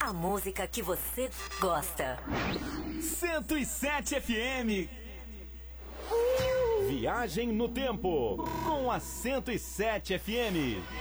A música que você gosta. 107 FM. Viagem no Tempo com a 107 FM.